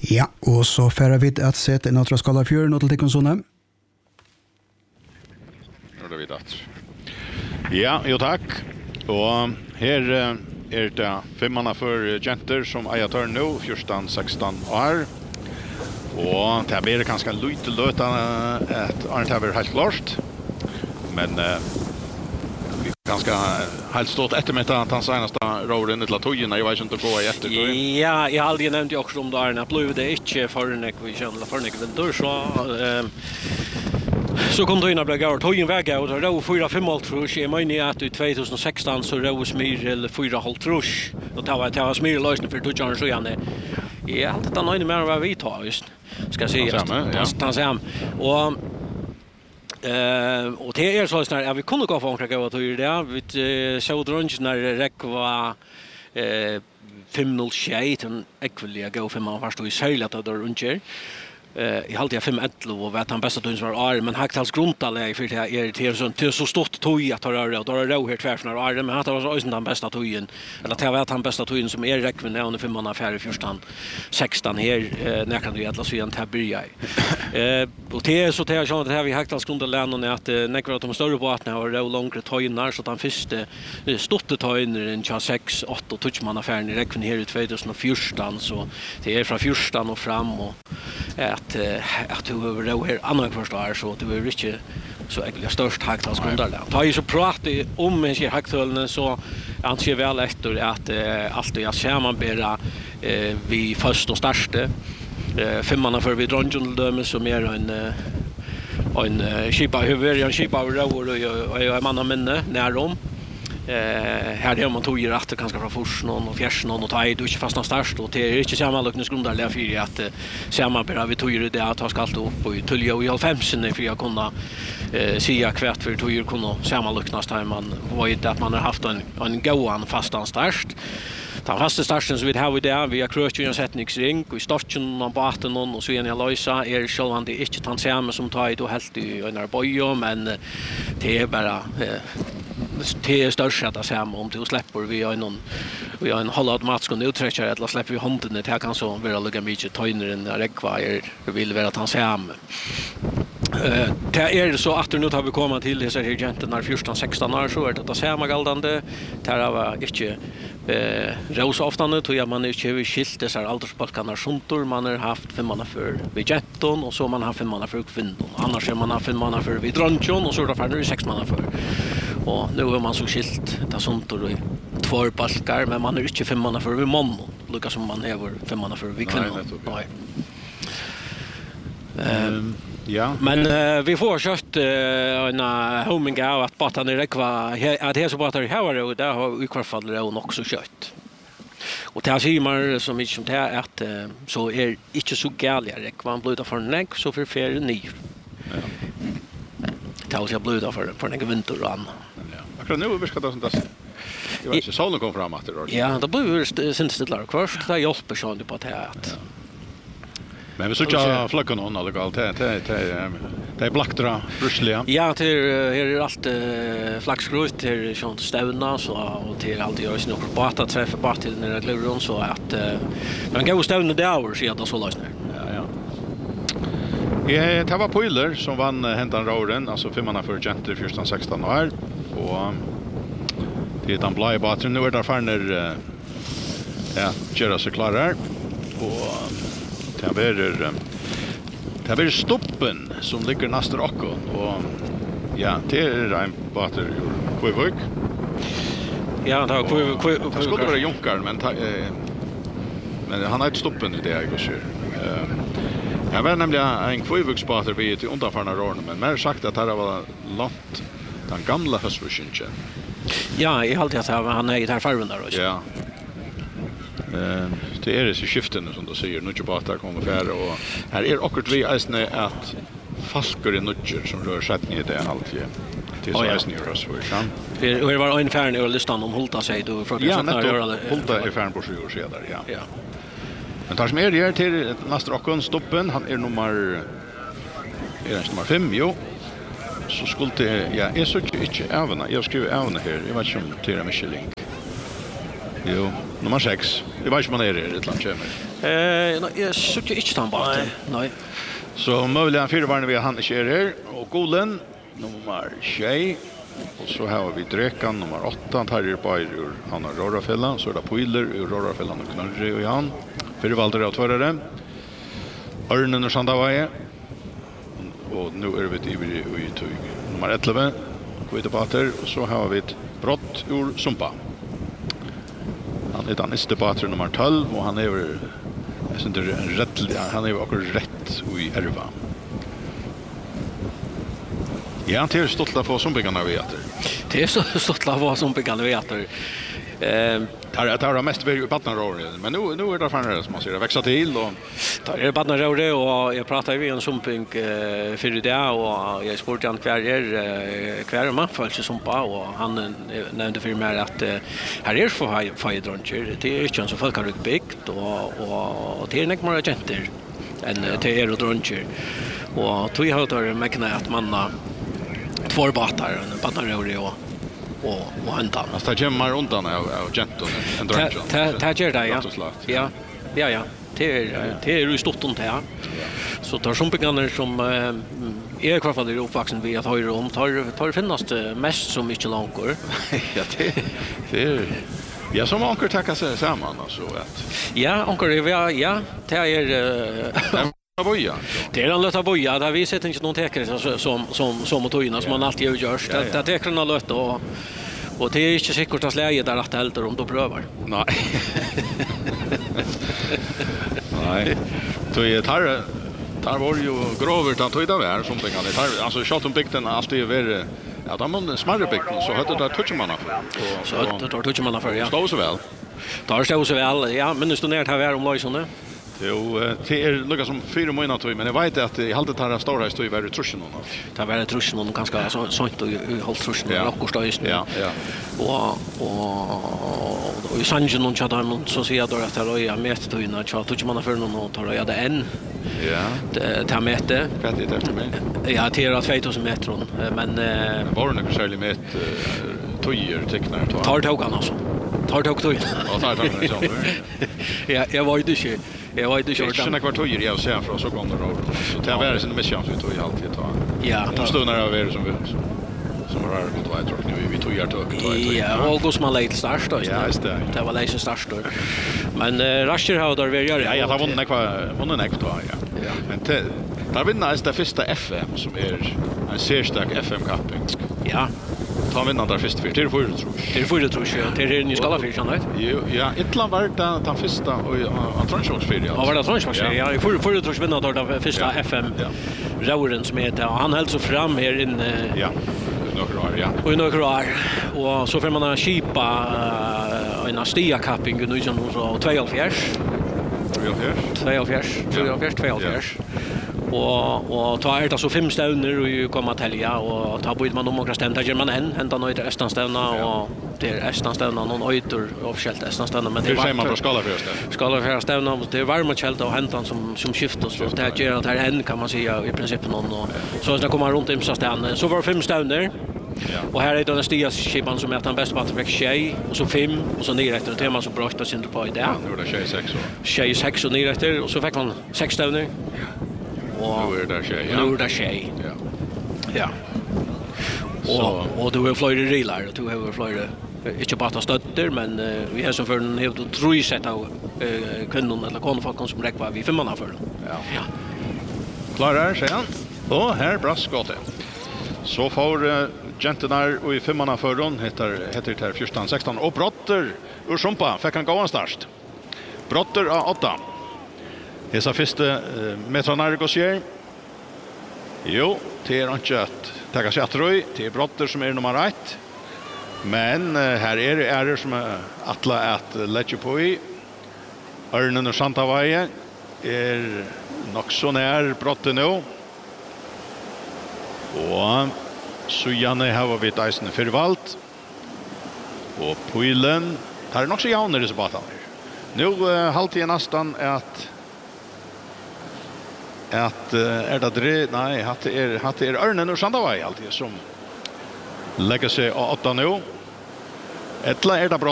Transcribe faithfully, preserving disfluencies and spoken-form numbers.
Ja, og så færer vi at sette en atra skala fjøren og til tikkun sånne. Nå er det vidt at. Ja, jo takk. Og her er det femmanna for jenter som eier tør nå, fjorten seksten år. Og det blir ganske lite løt at Arne har vært helt klart. Men uh, vi ganske helt stått etter med at han seneste råden til togene. Jeg vet ikke om det går i etter tog. Ja, jeg har aldri nevnt også om det Arne. Jeg ble det ikke for en vi kjenner for en vinter, så... Uh, Så kom tøyna ble gaur, tøyen vei gaur, og rau fyra fem halv trus. Jeg mener at i tjugo sexton så rau smyr eller fyra halv trus. Og det var, det var smyr løsning for tøyene så gjerne. Jeg har alltid nøyne med hva vi tar, just. Skal jeg si. Han sam. Og Uh, og det er sånn at ja, vi kunne gå for omkring av tøyer det. Vi uh, så drønns når rekk var uh, fem null tjei, den ekvelige gå fem av først og i særlig at det var rundt. Uh, I halte jeg fem elleve og vet han bästa tøyen som var Are, men Hagtals grundaleg for det er til så til så stort tøy at det er og det er rå her tvärfnar Are, men det var også den bästa tøyen. Eller det var den bästa tøyen som er rekk med under fem av fjerde fjorten sexton her uh, när kan du alla så igen tabirja. Eh och det är så det är så att det här vi Hagtals grundaleg är att uh, nekvar att de större båtarna har rå långre tøynar så den första uh, stotte tøyner den tjugosex åtta och touchman affären i rekk här i tjugo fjorton så det är från fjorton och fram och att att du över här andra förstår så du är inte så egentligen störst Hagtals grundaleg. Ta ju så prata om en sig Hagtalen så anser väl efter att uh, allt jag ser man bara uh, vi först och störste uh, femmanna för vi dronjon döme som är en uh, en uh, skipa huvud en skipa rår och jag man minne när de Eh här har man tog ju rätt ganska från forsen och fjärsen och ta i du inte fastna starkt och det är inte samma lucknes grundar för att samma bara vi tog ju det att ha skalt upp och tulja och i halvfemsen för jag kunna eh sia kvärt för tog ju kunna samma lucknas där man var ju att man har haft en en goan fastan starkt. Den faste starten som vi har i det, vi har krøtjen og setningsring, og i starten av baten og så igjen jeg løysa, er sjølvan det ikke den samme som tar i det helt i en arbeidet, men det er bare det er størst at det samme om du slipper vi har en vi har en halvautomatisk uttrekkere, eller slipper vi håndene, det kan så være lukket mye tøyner enn rekveier, vil være den samme. Uh, det er så at nu har vi kommet til disse her jentene fjorton sexton år, så er det det samme galdende. Det var ikke uh, rosa oftene, tror jeg man ikke har skilt disse aldersbalkene sjuntor. Man har haft fem måneder for vi jenten, og så man har fem måneder for kvinnen. Annars har man haft fem måneder for vi dronjon, og så er det ferdig seks måneder for. Og nu er man så skilt det sjuntor i två balkar, men man har ikke fem måneder for vi mann, lukket som man har fem måneder for vi kvinnen. Nei, Um, ja. Men uh, vi får kört uh, en uh, homing av att båtarna räkva att det så båtar här och där har i kvar fall det också kött. Och det säger man som inte som det är att uh, så är inte så galet räkva man blöda för näck så för fer ny. Ja. Det har jag blöda för för en vinter och annat. Ja. Akkurat nu vi ska ta sånt där. Jag vet inte solen kom fram att det. Ja, det blir sen stilla kvar. Det hjälper så på det att men vi så jag flacka någon eller galt det det det det är blackdra brusliga. Ja, det är är allt flaxgrot till sån stävna så och till alltid görs något på att träffa bara till när det glömmer så att men gå stävna där så att det så lösnar. Ja ja. Ja, det var Poiler som vann hentan råden, alltså femmanna för jenter fjorton sexton år och det är den blå batten nu är där farner ja, göra sig klara och det blir det blir stoppen som ligger nästa rock och ja det är en batter Kvivik. Ja det har Kvivik det skulle vara Junkar men ta, eh, men han har ett stoppen i det jag går eh jag vet nämligen en Kviviks batter vi till undanfarna råden men mer sagt att det var långt den gamla höstversionen. Ja i allt jag sa han är i där farven där också. Ja. Eh det är det så skiften som du säger nu bara kommer färre och här är också vi äsne att falkar i nutcher som rör sig ner det alltid till så äsne rör så kan det var en färn i listan om Hulta sig då för ja Hulta är färn på sju år sedan ja ja men tar som är det till nästa rockon stoppen han är nummer är det nummer fem jo så skulle det ja är så inte även jag skriver även här jag vet inte om det är Michelin jo Nummer sex. Det var inte man är det ett land kommer. Eh, nej, jag såg inte han bara. Nej. Så möjligen fyra varna vi han kör här och Golen nummer tjej. Och så har vi Drekan nummer åtta, Tarjer Bayer ur han har Rorafällan, så är det Poiler ur Rorafällan och Knarri och han. För valde att föra det. Örnen och Sandavaje. Och nu är vi i i tog nummer elva. Kvitepater och så har vi ett brott ur Sumpa. Han är den nästa pater nummer tolv och han är jag syns en rätt han är också rätt i Erva. Ja, det är stolt att få Sumpingarna vet. Det är så stolt att få Sumpingarna vet. Eh, tar tar det mest i Badnarrådet, men nu nu är det fan som man ser det växa till och tar det Badnarrådet och jag pratar ju med en Sumping eh, för det och jag spurte han kvar är kvar man för sig Sumpa och han nämnde för mig att eh, här är för för droncher det är inte så folk har byggt och och det är näck mer agenter än det är droncher och tog jag hörde mäkna att man två båtar en Badnarrådet och och och hända. Alltså det kommer undan av av genton en droncher. Ta ta det ja. Ja. Ja ja. Det är det är ju stort ont här. Så tar Sumpingarna som är i alla fall är uppvuxen vid att höra om tar tar finnas det mest som mycket långkor. Ja det det är ja som ankor tacka sig samman alltså att. Ja, ankor ja ja det är boja. Det är en lätt boja där vi sätter inte någon täckare som som som motorerna som man alltid gör. Det det täckarna lätt och och det är inte säkert att läge där att helt om då prövar. Nej. Nej. Så är tar tar var ju grovert att ta där som pengar det tar alltså shot bygden alltid är ja de man smarta bygden så hade det touch man för. Så det tar touch man för ja. Står så väl. Tar står så väl. Ja, men nu står ner här om lösarna. Jo, det är lukar som fyra månader men jag vet att i halta tar stora här står ju väldigt truschen någon. Det var det truschen någon ganska så sånt och håll truschen och rockor står just nu. Ja, ja. Och och och i Sanjen någon chatta någon så ser jag då att det är mätt då innan chatta tror man för någon och tar jag det än. Ja. Det tar mätte. Fett det efter mig. Ja, det är två tusen meter men var det särskilt med tojer tecknar tar. Tar tog han alltså. Tar tog tog. Ja, tar tog han så. Ja, jag var ju inte jag vet inte hur det är. Kvartor jag ser från så kommer det. Så det är väl sin mission vi tog alltid ta. Ja, de stunder av er som vi som var på två tror nu vi tog hjärta och två. Ja, August man lite start då. Ja, just det. Det var lite start då. Men Rusher har där vi gör. Ja, jag har vunnit kvar vunnit näck då ja. Ja. Men det där vinner det första F M som är en serstark F M capping. Ja. Ta vinna där först för till för tror jag. Till för tror jag. Det är ni ska alla fiska vet. Jo, ja, ett land var det den första och Tranchons för det. Ja, var det Tranchons för ja. Jag för för tror jag vinna där den första F M. Ja. Rauren som heter och han höll så fram här inne. Ja. Några år, ja. Och några år. Och så får man skipa en Astia capping nu som så två och fjärs. två och fjärs. två och fjärs, två och fjärs. Och och ta är det så fem stävner och ju komma till ja och ta bort man om några ständer ger man en ända nöjt Estanstävna och det är Estanstävna någon öjtor officiellt Estanstävna men det är man på skala för stävna. Skala för stävna det är varma kälta och häntan som som skiftas så det gör att här en kan man säga i princip någon och så ska komma runt i stan så var fem stävner. Ja. Och här är den Stias skipan som är den bästa på att tjej och så fem och så ner efter tema som bröt oss inte på det. Ja, nu är det tjej sex och tjej sex och ner efter och så fick man sex stävner. Och nu är det tjej. Ja. Nu är det tjej. Ja. Ja. Och och du har flöjt relar och du har flöjt inte bara stötter men uh, vi har som för en helt tre sätt av uh, kvinnor eller konfolk som räcker vi femmanna för. Ja. Ja. Klarar sig han. Och här braskottet. Så får uh, gentenar och i femmanna förron heter heter det här fjorton sexton och brotter ur Sumpa fick han gå en start. Brotter av åtta. Hesa första uh, metrarna går sig. Jo, det är inte att ta sig att röj. Det är brotter som är nummer ett. Men uh, här är det ärer som är attla att uh, lägga på i. Örnen och Santavaje är nog så nær brotten nu. Og så Janne har vi Dyson förvalt. Och Poilen har nog så jauner disse batan. Nu uh, halvtid nästan att att uh, är det dre nej att det är att det är Örnen och Sandavai alltid som lägger sig åtta nu. Ettla är det bra